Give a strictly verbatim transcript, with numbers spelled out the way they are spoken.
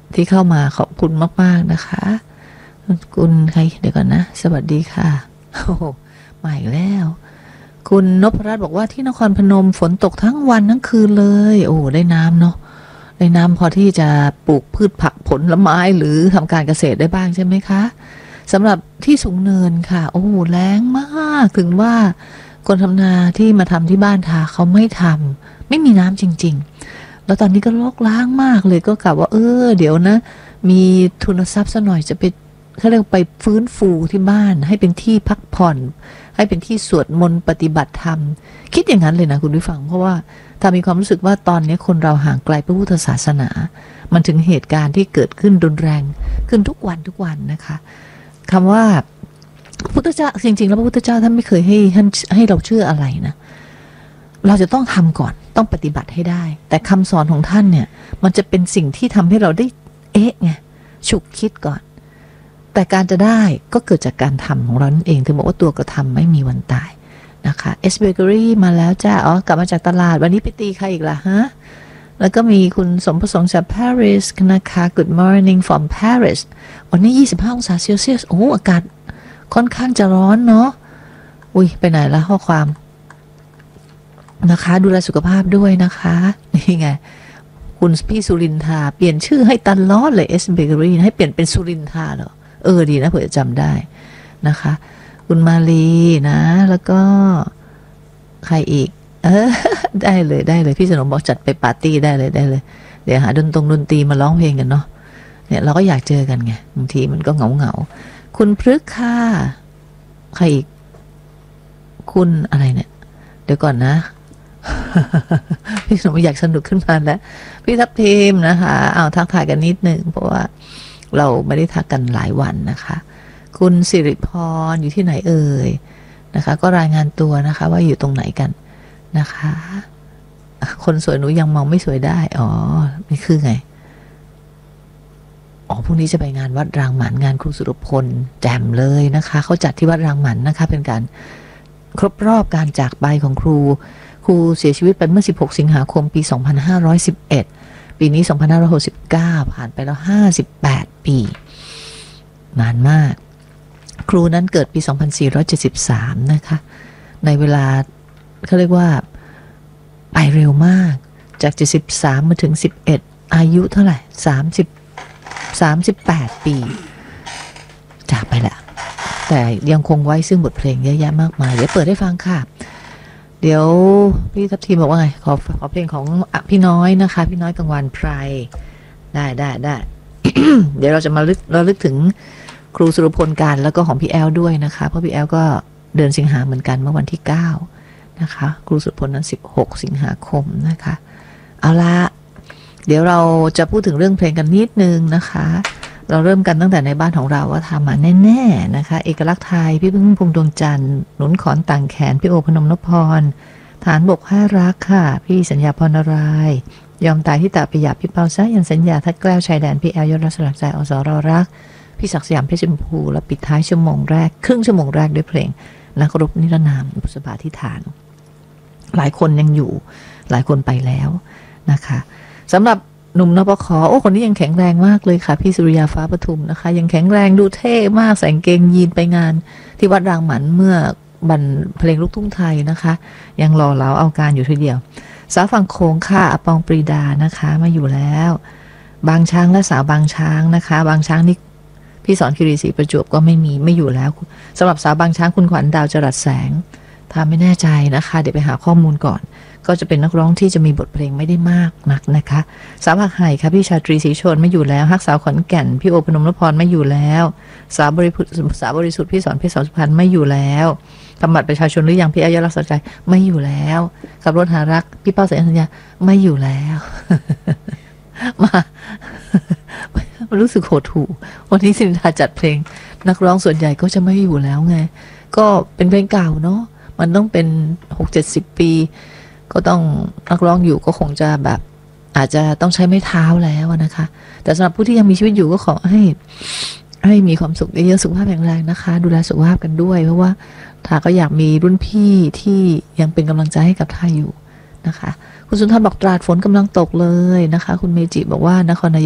ที่เข้ามาขอบคุณมากๆนะคะคุณใครเดี๋ยวก่อนนะสวัสดีค่ะโอ้โหมาอีกแล้วคุณนพรัตน์บอกว่าที่นครพนมฝนตกทั้งวันทั้งคืนเลยโอ้ได้น้ำเนาะได้น้ำพอที่จะปลูกพืชผักผลไม้หรือทำการเกษตรได้บ้างใช่ไหมคะสำหรับที่สูงเนินค่ะโอ้แรงมากถึงว่าคนทำนาที่มาทำที่บ้านทาเขาไม่ทำไม่มีน้ำจริงๆแล้วตอนนี้ก็รกร้างมากเลยก็กะว่าเออเดี๋ยวนะมีทุนทรัพย์ซะหน่อยจะไปเขาเรียกไปฟื้นฟูที่บ้านให้เป็นที่พักผ่อนให้เป็นที่สวดมนต์ปฏิบัติธรรมคิดอย่างนั้นเลยนะคุณผู้ฟังเพราะว่าถ้ามีความรู้สึกว่าตอนนี้คนเราห่างไกลพระพุทธศาสนามันถึงเหตุการณ์ที่เกิดขึ้นรุนแรงขึ้นทุกวันทุกวันนะคะคำว่าพระพุทธเจ้าจริงๆแล้วพระพุทธเจ้าท่านไม่เคยให้ท่านให้เราเชื่ออะไรนะเราจะต้องทำก่อนต้องปฏิบัติให้ได้แต่คำสอนของท่านเนี่ยมันจะเป็นสิ่งที่ทำให้เราได้เอ๊ะไงฉุกคิดก่อนแต่การจะได้ก็เกิดจากการทำของเรานั่นเองถึงบอกว่าตัวกระทำไม่มีวันตายนะคะเอสเบเกอรี่มาแล้วจ้าอ๋อกลับมาจากตลาดวันนี้ไปตีใครอีกล่ะฮะแล้วก็มีคุณสมประสงค์จากปารีสนะคะ Good morning from Paris วันนี้ยี่สิบห้าองศาเซลเซียสโอ้อากาศค่อนข้างจะร้อนเนาะอุ้ยไปไหนละข้อความนะคะดูแลสุขภาพด้วยนะคะนี่ไงคุณพี่สุรินทาเปลี่ยนชื่อให้ตันล้อเลยเอสเบเกอรี่ให้เปลี่ยนเป็นสุรินทาเหรอเออดีนะเผื่อจะจำได้นะคะคุณมาลีนะแล้วก็ใครอีกเออได้เลยได้เลยพี่สนมบอกจัดไปปาร์ตี้ได้เลยได้เลยเดี๋ยวหาดนตรงดนตรีมาร้องเพลงกันเนาะเนี่ยเราก็อยากเจอกันไงบางทีมันก็เหงาเหงาคุณพฤกษ์ค่ะใครอีกคุณอะไรเนี่ยเดี๋ยวก่อนนะพี่สนมอยากสนุกขึ้นมาแล้วพี่ทับทิมนะคะเอาทักทายกันนิดนึงเพราะว่าเราไม่ได้ทักกันหลายวันนะคะคุณสิริพรอยู่ที่ไหนเอ่ยนะคะก็รายงานตัวนะคะว่าอยู่ตรงไหนกันนะคะคนสวยหนูยังมองไม่สวยได้อ๋อนี่คือไงอ๋อพรุ่งนี้จะไปงานวัดรางหมันงานครูสุรพลแจ่มเลยนะคะเขาจัดที่วัดรางหมันนะคะเป็นการครบรอบการจากไปของครูครูเสียชีวิตไปเมื่อสิบหกสิงหาคมปีสองพันห้าร้อยสิบเอ็ดปีนี้สองพันห้าร้อยหกสิบเก้าผ่านไปแล้วห้าสิบแปดปีนานมากครูนั้นเกิดปีสองพันสี่ร้อยเจ็ดสิบสามนะคะในเวลาเขาเรียกว่าไปเร็วมากจากเจ็ดสิบสามมาถึงสิบเอ็ดอายุเท่าไหร่สามสิบ สามสิบแปดปีจากไปแล้วแต่ยังคงไว้ซึ่งบทเพลงเยอะแยะมากมายเดี๋ยวเปิดให้ฟังค่ะเดี๋ยวพี่ทัพทีบอกว่าไงขอขอเพลงของพี่น้อยนะคะพี่น้อยกังวานไพรได้ได้ได้ เดี๋ยวเราจะมาลึกเราลึกถึงครูสุรพลการแล้วก็ของพี่แอลด้วยนะคะเพราะพี่แอลก็เดือนสิงหาเหมือนกันเมื่อวันที่เก้านะคะครูสุรพลนั้นสิบหกสิงหาคมนะคะเอาละเดี๋ยวเราจะพูดถึงเรื่องเพลงกันนิดนึงนะคะเราเริ่มกันตั้งแต่ในบ้านของเราว่าทำมาแน่ๆนะคะเอกลักษณ์ไทยพี่พึ่งพวงดวงจันทร์หนุนขอนต่างแขนพี่โอพนมนพพรฐานบกให้รักค่ะพี่สัญญาพรนารายยอมตายที่ตาประหยัดพี่เปาซะยันสัญญาทัดแกล้วชายแดนพี่แอลยศรัสลักใจอสรรักพี่ศักดิ์สยามเพชรชมพูและปิดท้ายชั่วโมงแรกครึ่งชั่วโมงแรกด้วยเพลงนักรบนิรนามบุษบาธิฐานหลายคนยังอยู่หลายคนไปแล้วนะคะสำหรับหนุ่มนปขโอ้คนนี้ยังแข็งแรงมากเลยค่ะพี่สุริยาฟ้าปทุมนะคะยังแข็งแรงดูเท่มากใส่กางเกงยีนไปงานที่วัดรางหมันเมื่อบรรเพลงลูกทุ่งไทยนะคะยังรอเหลาเอาการอยู่ทีเดียวสาวฝั่งโค้งค่ะอปองปรีดานะคะมาอยู่แล้วบางช้างและสาวบางช้างนะคะบางช้างนี่พี่สอนคิรีศรีประจวบก็ไม่มีไม่อยู่แล้วสำหรับสาวบางช้างคุณขวัญดาวจรัสแสงถ้าไม่แน่ใจนะคะเดี๋ยวไปหาข้อมูลก่อนก็จะเป็นนักร้องที่จะมีบทเพลงไม่ได้มากนักนะคะสาวหักไห่ค่ะพี่ชาตรีศรีชนไม่อยู่แล้วฮักสาวขอนแก่นพี่โอพนมนพพรไม่อยู่แล้วสาวบริสุทธิ์สาวบริสุทธิ์พี่สอนเพชรสอนสุพรรณไม่อยู่แล้วทำบัตรประชาชนหรือยังพี่อายรักษาใจไม่อยู่แล้วขับรถหารักพี่เป้าสายสัญญาไม่อยู่แล้วมามันรู้สึกโหดหู่วันนี้สินธาจัดเพลงนักร้องส่วนใหญ่ก็จะไม่อยู่แล้วไงก็เป็นเพลงเก่าเนาะมันต้องเป็นหกเจ็ดสิบปีก็ต้องนักร้องอยู่ก็คงจะแบบอาจจะต้องใช้ไม้เท้าแล้วนะคะแต่สำหรับผู้ที่ยังมีชีวิตอยู่ก็ขอให้ให้มีความสุขเยอะๆสุขภาพแข็งแรงนะคะดูแลสุขภาพกันด้วยเพราะว่าทาก็อยากมีรุ่นพี่ที่ยังเป็นกำลังใจให้กับทาอยู่นะคะคุณสุนทรบอกตราดฝนกำลังตกเลยนะคะคุณเมจิบอกว่านครนายก